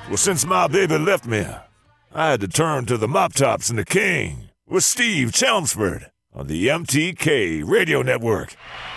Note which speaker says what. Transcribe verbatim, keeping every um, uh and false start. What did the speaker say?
Speaker 1: Well, since my baby left me, I had to turn to the Mop Tops and the King with Steve Chelmsford on the M T K Radio Network.